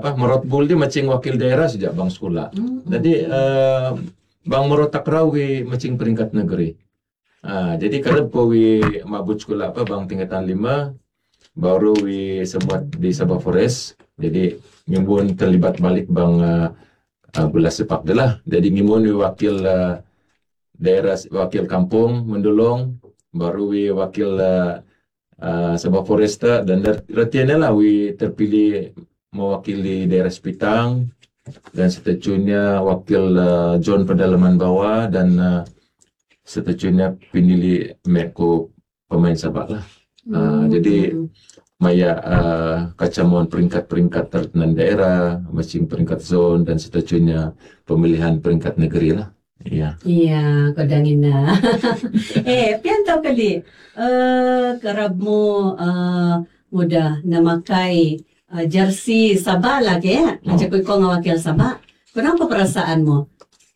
Merotbul dia macing wakil daerah sejak bang sekolah. Jadi bang Merot Takrawi macing peringkat negeri. Jadi kalau wi mabut sekolah bang tingkatan 5 baru wi semuat di Sabah Forest. Jadi ngimun terlibat balik bang bola sepak dia lah. Jadi ngimun wi wakil daerah, wakil kampung Mendulong, baru wi wakil Sabah Foresta, dan retiannya lah wi terpilih mewakili daerah Sepitang, dan seterusnya wakil Zon Pedalaman Bawah, dan seterusnya pinilih Meko pemain Sabah lah. Jadi maya kacamuan peringkat-peringkat tertentu daerah, masing peringkat zon, dan seterusnya pemilihan peringkat negeri lah. Iya. Iya, kodangina. Pian tahu kali, kerab mo mudah namakai jersey Sabah lagi ya. Macam ko ngawakil Sabah. Kenapa perasaan mo?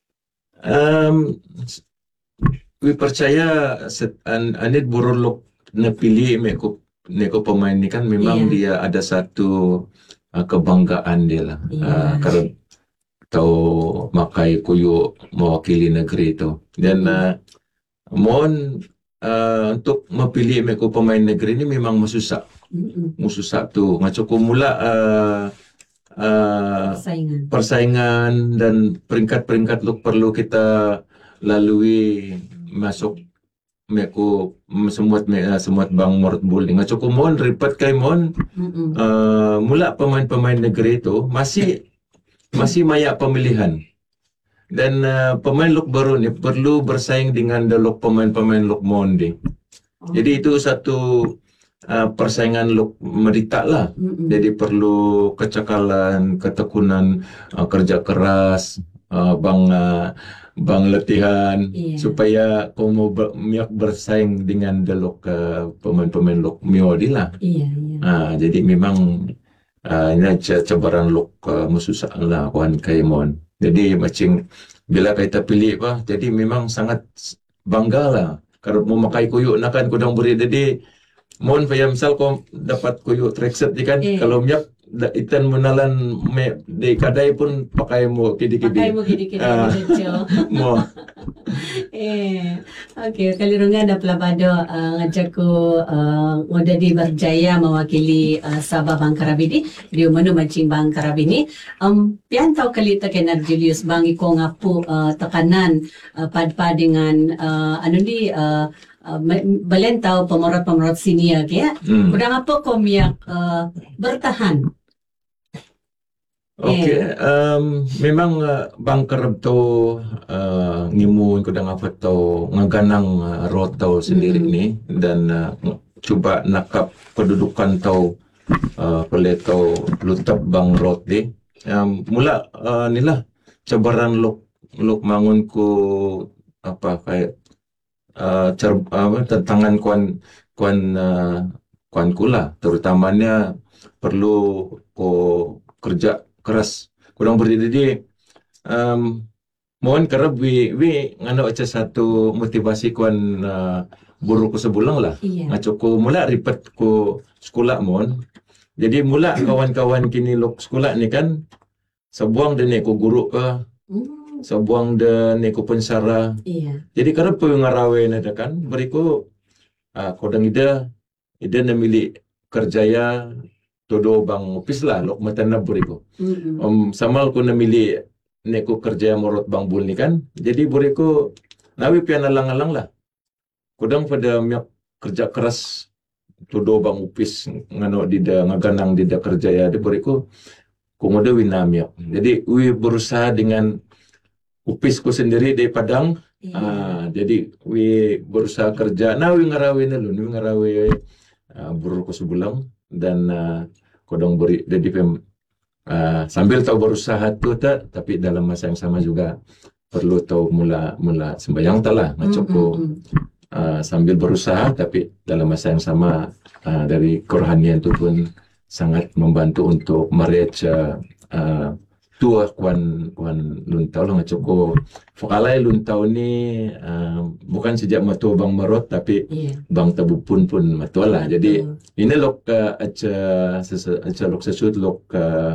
Wi percaya anit burulok napili neko pemain ni kan memang dia ada satu kebanggaan dia lah. Karena tahu makai kuyu mewakili negeri itu. Dan mohon untuk memilih mereka pemain negeri ini memang mususak. Mususak tu ngaco mula persaingan dan peringkat-peringkat lu perlu kita lalui masuk mereka semut bang Merotbul ni ngaco mohon ripat kay mohon mula pemain-pemain negeri itu masih banyak pemilihan, dan pemain lok baru ni perlu bersaing dengan lok pemain-pemain lok mondi. Jadi itu satu persaingan lok merita lah. Jadi perlu kecakalan, ketekunan, kerja keras, bang latihan supaya kamu bersaing dengan lok pemain-pemain lok miodi lah. Jadi memang ini cabaran lok musuh lah kawan kaimon. Jadi macam bila kita pilih jadi memang sangat bangga lah. Kalau mau makai kuyuk nak kan kudang beri jadi mohon payah misal kau dapat kuyuk tracksuit ni kan kalau miak itan menalan di kadai pun pakai mo kidi-kidi. Pakai mo kidi-kidi mo. Okay, kalirungan na plabado ngajak ko ngoda di berjaya mewakili Sabah Bang Karabini. Di umano mancing Bang Karabini. Pian tahu kali takenar Julius Bang iko ngapu tekanan padpa dengan balen tahu pemerot-pemerot sini ya kaya. Kudang apa ko miyak bertahan. Okay, memang bang kerab tu ngimun kudang apa tu ngaganang rotau sendiri ni, dan cuba nakap kedudukan tau pelai tau lutap bang rot ni. Mula ni lah cabaran lok mangun ku apa kayak tantangan kuan kula, terutamanya perlu ko kerja keras kurang berdiri. Mohon kerap wi ngano aja satu motivasi kuan buru ku sebulang lah. Ngaco ko mula ripat ko sekolah mohon. Jadi mula kawan-kawan kini lok sekolah ni kan sebuang dan ko guru ke sebuang dan ko pensara. Jadi kerap ko ngarawe ada kan beriku kodang ida namili kerjaya todo bang opis lah lok matana buriku. Samal ko namili neko kerja morot bang bul ni kan. Jadi buriku nawi pian alang-alang lah. Kodang pada miak kerja keras todo bang opis ngano dida ngaganang dida kerjaya de buriku komodo winamiak. Jadi wi berusaha dengan opis ko sendiri di Padang. Jadi wi berusaha kerja. Nawi ngarawe na lu, nawi ngarawe buru ko sebulang. Dan kodong beri jadi sambil tahu berusaha tu tapi dalam masa yang sama juga perlu tahu mula sembahyang talah ngaco sambil berusaha tapi dalam masa yang sama dari kerohanian itu pun sangat membantu untuk merech tua kuan luntau lah ngaco fokalai luntau ni bukan sejak matua bang Merot tapi bang Tabupun pun matua lah. Jadi ini lok aca lok sesut lok